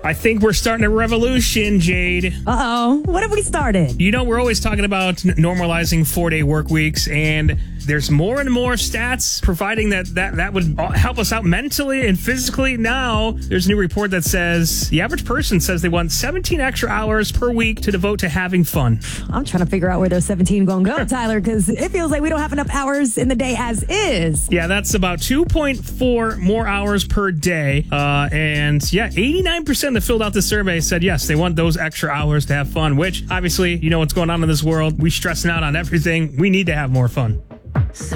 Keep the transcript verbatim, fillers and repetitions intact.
I think we're starting a revolution, Jade. Uh-oh. What have we started? You know, we're always talking about n- normalizing four-day work weeks, and there's more and more stats providing that, that that would help us out mentally and physically. Now, there's a new report that says the average person says they want seventeen extra hours per week to devote to having fun. I'm trying to figure out where those seventeen going to go, Tyler, because it feels like we don't have enough hours in the day as is. Yeah, that's about two point four more hours per day. Uh, and yeah, eighty-nine percent that filled out the survey said yes, they want those extra hours to have fun, which obviously, you know what's going on in this world. We stressing out on everything. We need to have more fun.